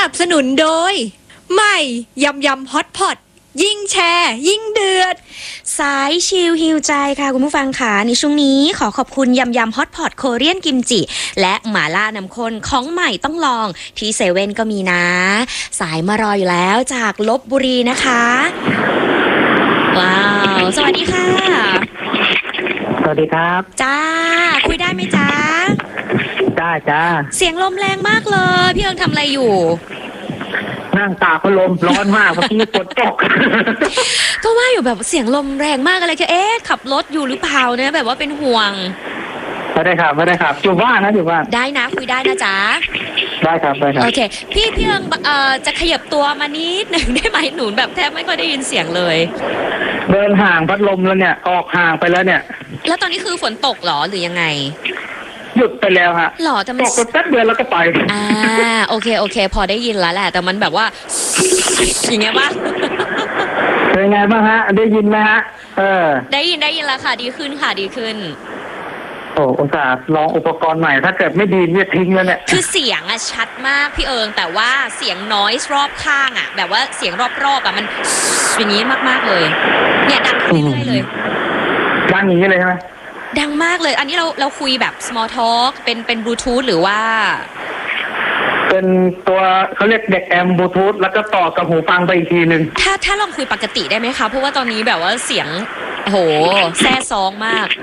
นับสนุนโดยใหม่ยำยำฮอตพอตยิ่งแชร์ยิ่งเดือดสายชิลฮิวใจค่ะคุณผู้ฟังค่ะในช่วงนี้ขอขอบคุณยำยำฮอตพอตโคเรียนกิมจิและหม่าล่าน้ำข้นของใหม่ต้องลองที่เซเว่นก็มีนะสายมารออยู่แล้วจากลพบุรีนะคะว้าวสวัสดีค่ะสวัสดีครับจ้าคุยได้ไหมจ้าได้จ้าเสียงลมแรงมากเลยพี่เอิงทำอะไรอยู่นั่งตากพัดลมร้อนมากเมื่อกี้ฝนตกก็ว่าอยู่แบบเสียงลมแรงมากอะไรก็ขับรถอยู่หรือเปล่าเนี่ยแบบว่าเป็นห่วงไม่ได้ครับอยู่บ้านนะอยู่บ้านได้นะคุยได้นะจ๊ะได้ครับโอเคพี่เอิงจะขยับตัวมานิดหนึ่งได้ไหมหนูแบบแทบไม่ค่อยได้ยินเสียงเลยเดินห่างพัดลมแล้วเนี่ยออกห่างไปแล้วเนี่ยแล้วตอนนี้คือฝนตกหรอหรือยังไงหยุดไปแล้วฮะหรอแต่มันตกแป๊บเดียวแล้วก็ไปโอเคพอได้ยินแล้วแหละแต่มันแบบว่าอย่างเงี้ยป่ะเป็นไงบ้างฮะได้ยินไหมฮะได้ยินแล้วค่ะดีขึ้นค่ะดีขึ้นโอ้อุตส่าห์ลองอุปกรณ์ใหม่ถ้าเกิดไม่ดีเนี่ยทิ้งแล้วเนี่ยคือเสียงอะชัดมากพี่เอิงแต่ว่าเสียงนอยส์รอบข้างอะแบบว่าเสียงรอบๆอะมันอย่างนี้มากๆเลยเนี่ยดังขึ้นเรื่อยๆเลยดังอย่างนี้เลยใช่ไหมดังมากเลยอันนี้เราคุยแบบ small talk เป็นบลูทูธหรือว่าเป็นตัวเขาเรียกเด็กแอมบลูทูธแล้วก็ต่อกับหูฟังไปอีกทีนึงถ้าลองคุยปกติได้ไหมคะเพราะว่าตอนนี้แบบว่าเสียงโหแซ่ซองมาก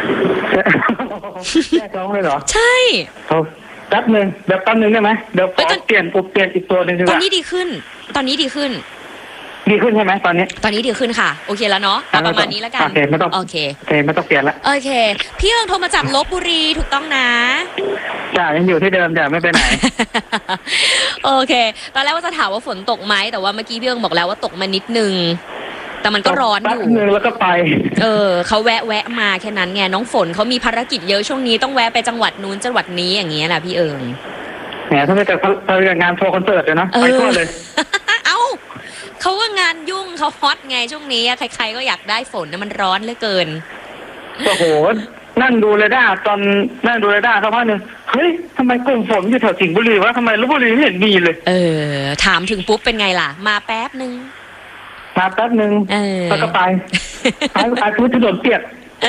แซ่ซองเลยเหรอใช่แป๊บนึงเดี๋ยวแป๊บนึงได้ไหมเดี๋ยวขอเปลี่ยนอีกตัวนึงดีกว่าตอนนี้ดีขึ้นใช่ไหมตอนนี้ดีขึ้นค่ะโอเคแล้วเนาะประมาณนี้แล้วกันโอเคไม่ต้องเปลี่ยนละโอเคพี่เอิงโทรมาจากลพบุรีถูกต้องนะจ้ายังอยู่ที่เดิมจ้าไม่ไปไหนโอเคตอนแรกว่าจะถามว่าฝนตกไหมแต่ว่าเมื่อกี้พี่เอิงบอกแล้วว่าตกมานิดนึงแต่มันก็ร้อนอยู่นึงแล้วก็ไปเขาแวะมาแค่นั้นไงน้องฝนเขามีภารกิจเยอะช่วงนี้ต้องแวะไปจังหวัดนู้นจังหวัดนี้อย่างเงี้ยนะพี่เอิงแหมถ้าไม่แต่งานโชว์คอนเสิร์ตเลยนะไปทั่วเลยเขาก็งานยุ่งเขาฮอตไงช่วงนี้ใครๆก็อยากได้ฝนนะมันร้อนเหลือเกินโอ้โหนั่งดูเรดาร์สักพักนึงเฮ้ยทำไมกลุ่มฝนอยู่แถวสิงห์บุรีวะทำไมลพบุรีไม่เห็นมีเลยถามถึงปุ๊บเป็นไงล่ะมาแป๊บนึงแล้วก็ไปพื้นถนนเปียก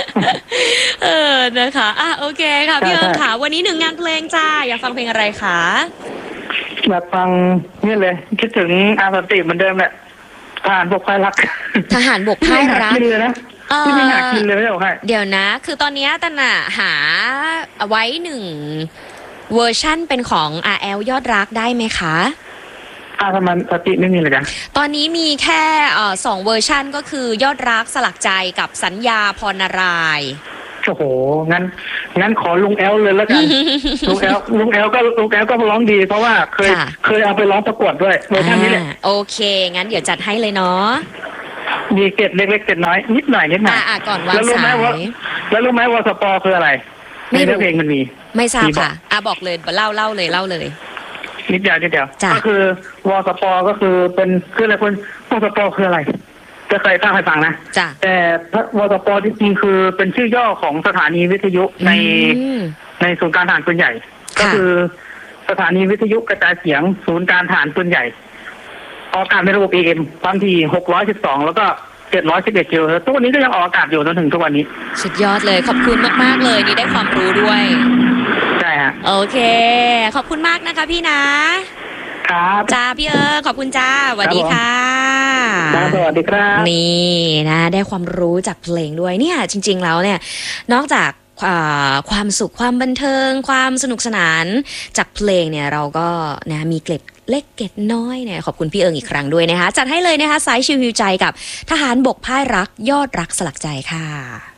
นะคะโอเคค่ะพี่เอิงค่ะวันนี้หนึ่งงานเพลงจ้าอยากฟังเพลงอะไรคะแบบฟังนี่เลยคิดถึงอาสติเหมือนเดิมแหละทหารบกพ่ายรักกินเลยนะไม่อยากกินเลยไม่เอาให้เดี๋ยวนะคือตอนนี้ตันหาไว้หนึ่งเวอร์ชั่นเป็นของ RL ยอดรักได้ไหมคะทำไมสติไม่มีเลยกันตอนนี้มีแค่2เวอร์ชั่นก็คือยอดรักสลักใจกับสัญญาพรนารายโอ้โหงั้นขอลุงแอลเลยแล้วกันลุงแอลก็ร้องดีเพราะว่าเคยเอาไปร้องประกวดด้วยเวอร์ชันนี้แหละโอเคงั้นเดี๋ยวจัดให้เลยเนาะมีเกร็ดเล็กๆเกร็ดน้อยนิดหน่อยก่อนวางสายแล้วรู้ไหมว่าสปอร์คืออะไรในเพลงมันมีไม่ทราบค่ะบอกเลยเล่าเลยนิดเดียวก็คือวสปก็คือเป็นคืออะไรคนวสปคืออะไรจะเคยตั้งให้ฟังนะแต่วสปจริงๆคือเป็นชื่อย่อของสถานีวิทยุในศูนย์การทหารปืนใหญ่ก็คือสถานีวิทยุกระจายเสียงศูนย์การทหารปืนใหญ่ออกอากาศในระบบ AM ความถี่612แล้วก็711กิโลเฮิรตซ์ทุกวันนี้ก็ยังออกอากาศอยู่จนถึงทุกวันนี้สุดยอดเลยขอบคุณมากๆเลยนี่ได้ความรู้ด้วยใช่ฮะโอเคขอบคุณมากนะคะพี่นะครับจ้าพี่ขอบคุณจ้าสวัสดีค่ะสวัสดีครับนี่นะได้ความรู้จากเพลงด้วยเนี่ยจริงๆแล้วเนี่ยนอกจากความสุขความบันเทิงความสนุกสนานจากเพลงเนี่ยเราก็นะมีเกล็ดเล็กเกล็ดน้อยเนี่ยขอบคุณพี่เอิงอีกครั้งด้วยนะคะจัดให้เลยนะคะสายชิวใจกับทหารบกพ่ายรักยอดรักสลักใจค่ะ